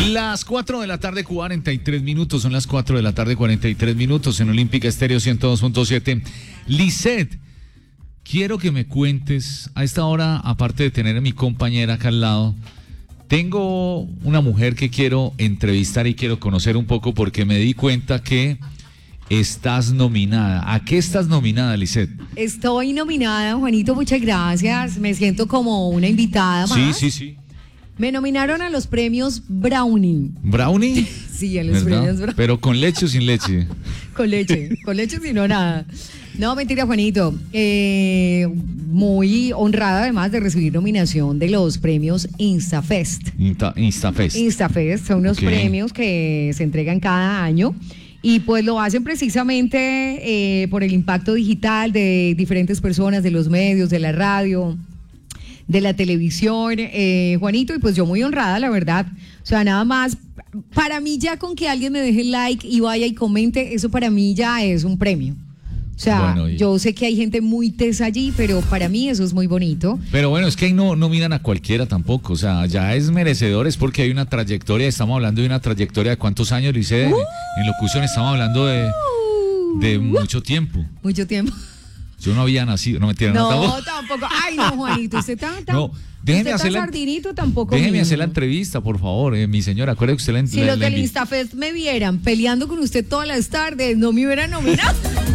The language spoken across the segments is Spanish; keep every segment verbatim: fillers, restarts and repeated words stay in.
Las cuatro de la tarde, cuarenta y tres minutos. Son las cuatro de la tarde, cuarenta y tres minutos en Olímpica Estéreo ciento dos punto siete. Lisette, quiero que me cuentes, a esta hora, aparte de tener a mi compañera acá al lado, tengo una mujer que quiero entrevistar y quiero conocer un poco porque me di cuenta que estás nominada. ¿A qué estás nominada, Lisette? Estoy nominada, Juanito, muchas gracias. Me siento como una invitada más. Sí, sí, sí. Me nominaron a los premios Brownie. ¿Brownie? Sí, a los ¿verdad? premios Brownie. ¿Pero con leche o sin leche? Con leche, con leche si no nada. No, mentira, Juanito. Eh, muy honrada además de recibir nominación de los premios InstaFest. Insta, InstaFest. InstaFest son unos Okay. premios que se entregan cada año. Y pues lo hacen precisamente eh, por el impacto digital de diferentes personas, de los medios, de la radio, de la televisión, eh, Juanito, y pues yo muy honrada, la verdad. O sea, nada más, para mí ya con que alguien me deje like y vaya y comente, eso para mí ya es un premio. O sea, Bueno, y- yo sé que hay gente muy tesa allí, pero para mí eso es muy bonito. Pero bueno, es que ahí no, no miran a cualquiera tampoco, o sea, ya es merecedor, es porque hay una trayectoria, estamos hablando de una trayectoria de cuántos años, Lisette, Uh, en, en locución estamos hablando de, de mucho tiempo. Mucho tiempo. Yo no había nacido, no mentira, no, No, tampoco. tampoco. Ay, no, Juanito, usted tan, tan, No, déjeme usted hacer tan la- sardinito tampoco. Déjeme mío. hacer la entrevista, por favor, eh, mi señora, acuérdate que usted la Si la- los la del invi- InstaFest me vieran peleando con usted todas las tardes, no me hubieran nominado.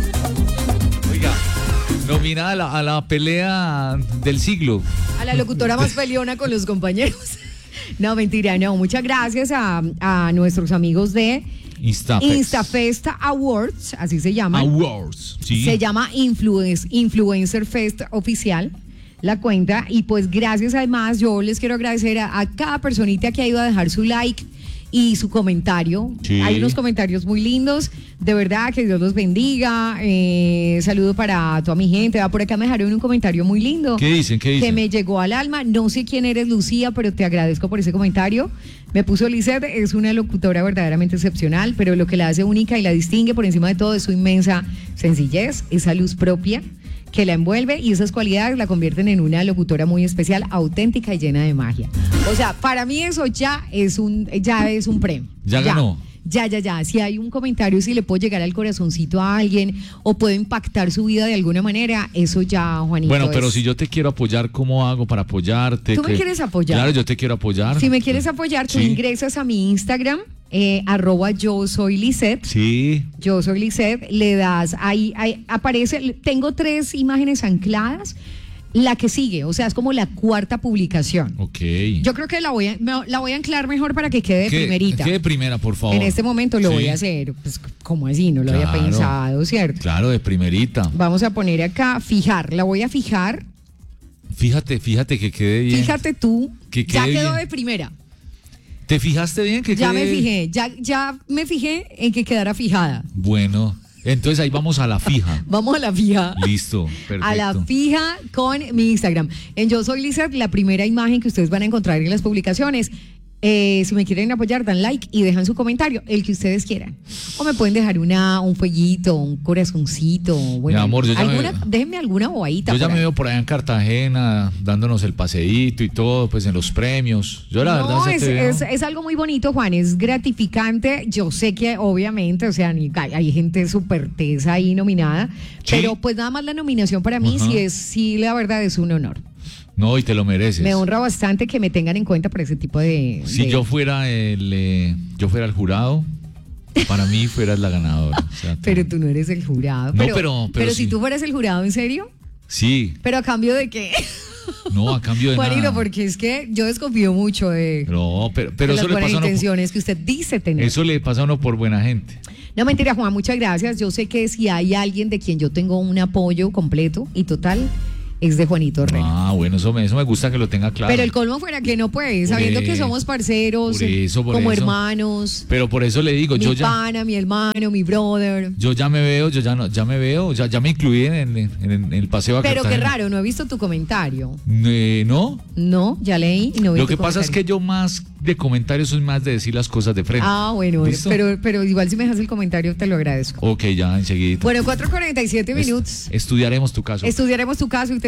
Oiga, nominada a la, a la pelea del siglo. A la locutora más peleona con los compañeros. No, mentira, no. Muchas gracias a, a nuestros amigos de InstaFest. InstaFest Awards, así se llama. Awards, sí. Se llama Influence, Influencer Fest Oficial, la cuenta. Y pues gracias además, yo les quiero agradecer a, a cada personita que ha ido a dejar su like y su comentario. Sí. Hay unos comentarios muy lindos, de verdad, que Dios los bendiga. Eh, saludo para toda mi gente. Va, por acá me dejaron un comentario muy lindo. ¿Qué dicen? ¿Qué dicen? Que me llegó al alma. No sé quién eres, Lucía, pero te agradezco por ese comentario. Me puso Lisette, es una locutora verdaderamente excepcional, pero lo que la hace única y la distingue por encima de todo es su inmensa sencillez, esa luz propia que la envuelve, y esas cualidades la convierten en una locutora muy especial, auténtica y llena de magia. O sea, para mí eso ya es un, ya es un premio. Ya ganó. Ya, ya, ya. Si hay un comentario, si le puedo llegar al corazoncito a alguien o puedo impactar su vida de alguna manera, eso ya, Juanito. Bueno, pero es- si yo te quiero apoyar, ¿cómo hago para apoyarte? ¿Tú me ¿Qué- quieres apoyar? Claro, yo te quiero apoyar. Si me quieres apoyar, tú Sí. ingresas a mi Instagram, eh, arroba yo soy Lisette. Sí. Yo soy Lisette, le das, ahí, ahí aparece, tengo tres imágenes ancladas, la que sigue, o sea, es como la cuarta publicación. Ok. Yo creo que la voy a, me- la voy a anclar mejor para que quede de ¿Qué- primerita. qué de primera, por favor? En este momento lo Sí. voy a hacer, pues como así, no lo había Claro. pensado, ¿cierto? Claro, de primerita. Vamos a poner acá, fijar, la voy a fijar, Fíjate, fíjate que quede bien. fíjate tú, Que ya quede quedó bien. de primera. ¿Te fijaste bien que Ya quede me bien? fijé, ya, ya me fijé en que quedara fijada. Bueno, entonces ahí vamos a la fija. Vamos a la fija. Listo, perfecto. A la fija con mi Instagram. En Yo Soy Lisette, la primera imagen que ustedes van a encontrar en las publicaciones. Eh, si me quieren apoyar, dan like y dejan su comentario, el que ustedes quieran. O me pueden dejar una, un fueguito, un corazoncito. Bueno, Mi amor, yo ya me- alguna, déjenme alguna bobadita. Yo ya por me ahí. veo por allá en Cartagena, dándonos el paseíto y todo, pues en los premios. Yo la No, verdad ya es, te veo. es, es algo muy bonito, Juan, es gratificante. Yo sé que obviamente, o sea, ni- hay, hay gente súper tesa ahí nominada, Sí. pero pues nada más la nominación para mí Ajá. sí es, sí, la verdad es un honor. No, y te lo mereces. Me honra bastante que me tengan en cuenta por ese tipo de... Si de- yo fuera el eh, yo fuera el jurado, para mí fueras la ganadora. O sea, Pero tú no eres el jurado. No, pero, pero- pero si sí. tú fueras el jurado, ¿en serio? Sí, ¿Pero a cambio de qué? no, a cambio de Juanito, nada. porque es que yo desconfío mucho de, No, pero, pero de eso las le buenas pasa a uno por, intenciones que usted dice tener. eso le pasa a uno por buena gente. No, mentira, Juan, muchas gracias. Yo sé que si hay alguien de quien yo tengo un apoyo completo y total, es de Juanito Herrera. Ah, bueno, eso me, eso me gusta que lo tenga claro. Pero el colmo fuera que no puede, sabiendo Por que e- somos parceros, por eso, por como eso. hermanos, Pero por eso le digo, mi yo ya pana, mi hermano, mi brother. yo ya me veo, yo ya no, ya me veo, ya, ya me incluí en, en- en- en el paseo a Pero qué Cartagena. raro, no he visto tu comentario. Eh, no, No, ya leí y no vi lo tu que pasa es comentario. que yo más de comentarios soy más de decir las cosas de frente. Ah, bueno, ¿Listo? pero, pero igual si me dejas el comentario te lo agradezco. Ok, ya enseguida. Bueno, cuatro cuarenta y siete Es- minutos. estudiaremos tu caso. Estudiaremos tu caso y te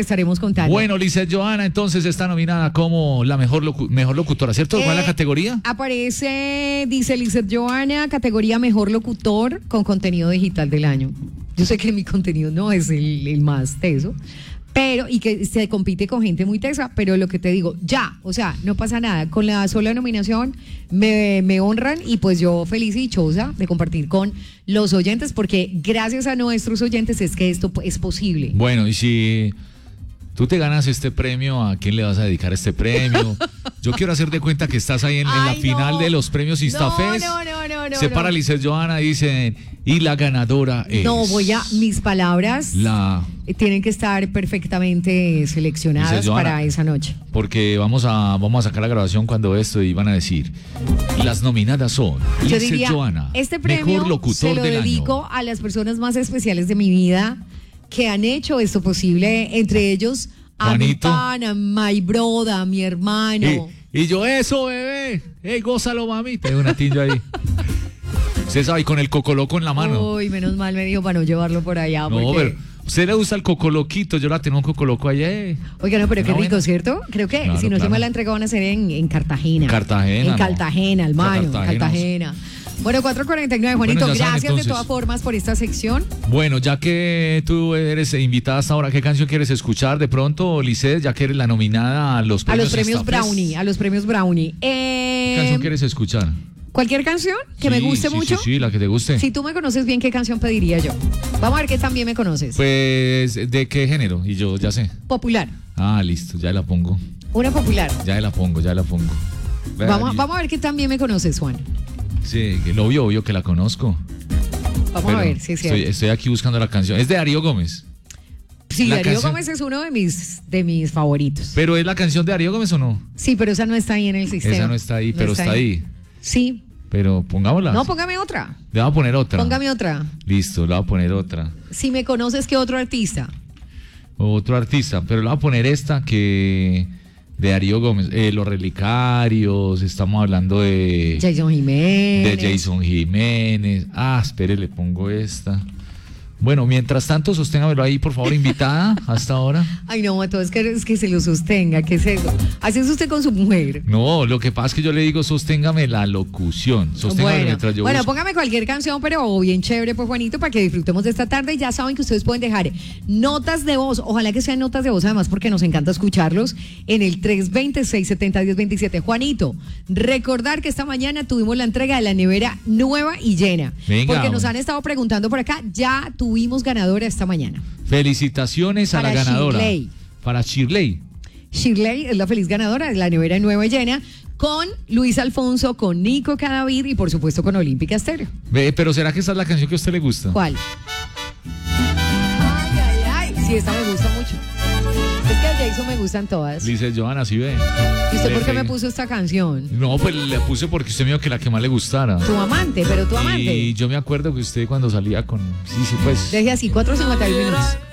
estaremos contando. Bueno, Lizeth Johanna, entonces está nominada como la mejor, locu mejor locutora, ¿cierto? ¿Cuál Eh, es la categoría? Aparece, dice Lizeth Johanna, categoría mejor locutor con contenido digital del año. Yo sé que mi contenido no es el, el más teso, pero, y que se compite con gente muy tesa, pero lo que te digo, ya, o sea, no pasa nada. Con la sola nominación me, me honran y pues yo feliz y dichosa de compartir con los oyentes, porque gracias a nuestros oyentes es que esto es posible. Bueno, y si tú te ganas este premio, ¿a quién le vas a dedicar este premio? Yo quiero hacer de cuenta que estás ahí en, en la Ay, final no. de los premios Instafest. No, no, no, no, no. Se para no. Lizeth Johanna y dicen, y la ganadora es... No, voy a, mis palabras La... tienen que estar perfectamente seleccionadas Dice Johanna, para esa noche. Porque vamos a, vamos a sacar la grabación cuando esto y van a decir, las nominadas son Yo Lizeth diría, Johanna, este premio mejor locutor se lo del dedico año. a las personas más especiales de mi vida que han hecho esto posible, entre ellos a Juanito. mi pana, my broda, a mi hermano. Y, y yo, eso, bebé, hey, gózalo, mami. Te doy una tinja ahí. Usted sabe, y con el cocoloco en la mano. Uy, menos mal me dijo para no llevarlo por allá. No, porque... pero usted le gusta el cocoloquito, yo la tengo un cocoloco allá. Eh. Oiga, no, pero qué Una rico, buena. ¿cierto? Creo que Claro, si no se claro. me la entrega van a ser en, en Cartagena. Cartagena, En no. Cartagena, hermano. Cartagena, Cartagena. Bueno, cuatro cuarenta y nueve, Juanito, Bueno, ya saben, gracias entonces. de todas formas por esta sección. Bueno, ya que tú eres invitada hasta ahora, ¿qué canción quieres escuchar de pronto, Lizeth? Ya que eres la nominada a los A premios los premios Instafest. Brownie, a los premios Brownie. ¿Qué Eh, canción quieres escuchar? ¿Cualquier canción que me Sí, guste sí, mucho? Sí, sí, la que te guste. Si tú me conoces bien, ¿qué canción pediría yo? Vamos a ver qué también me conoces. Pues, ¿de qué género? Y yo ya sé. Popular. Ah, listo, ya la pongo. Una popular. Ya la pongo, ya la pongo. Vea, Vamos, y- vamos a ver qué también me conoces, Juan. Sí, que lo obvio, obvio que la conozco. Vamos Pero a ver si es cierto. estoy, estoy aquí buscando la canción. Es de Darío Gómez. Sí, la Darío canción- Gómez es uno de mis, de mis favoritos. ¿Pero es la canción de Darío Gómez o no? Sí, pero esa no está ahí en el sistema. Esa no está ahí, pero está ahí. Sí. Pero pongámosla. No, póngame otra. Le voy a poner otra. Póngame otra. Listo, le voy a poner otra. Si me conoces, ¿qué otro artista? Otro artista, pero le voy a poner esta que... De Darío Gómez. Eh, Los Relicarios, estamos hablando de... Jason Jiménez. De Jason Jiménez. Ah, espere, le pongo esta. Bueno, mientras tanto, sosténgamelo ahí, por favor, invitada, hasta ahora. Ay, no, todo es que, es que se lo sostenga. ¿Qué es eso? Así es usted con su mujer. No, lo que pasa es que yo le digo, sosténgame la locución. Sosténgame Bueno, mientras yo bueno busco. póngame cualquier canción, pero bien chévere, pues Juanito, para que disfrutemos de esta tarde. Ya saben que ustedes pueden dejar notas de voz, ojalá que sean notas de voz, además, porque nos encanta escucharlos, en el tres dos seis, siete cero, uno cero dos siete. Juanito, recordar que esta mañana tuvimos la entrega de la nevera nueva y llena. Venga, porque nos bueno. han estado preguntando por acá, ya tuvimos ganadora esta mañana. Felicitaciones a Para la ganadora. Shirley. Para Shirley. Shirley es la feliz ganadora de la nevera nueva y llena, con Luis Alfonso, con Nico Cadavid y por supuesto con Olímpica Estéreo. Ve, pero ¿será que esta es la canción que a usted le gusta? ¿Cuál? Ay, ay, ay. Sí, esta me gusta mucho. Es que a Jason me gustan todas. Dice Johanna, sí ve. ¿Y usted Le por qué me pegué. puso esta canción? No, pues le puse porque usted me dijo que la que más le gustara. Tu amante, pero tu Y amante. yo me acuerdo que usted cuando salía con... Sí, sí, pues... Deje así, cuatro cincuenta y uno minutos.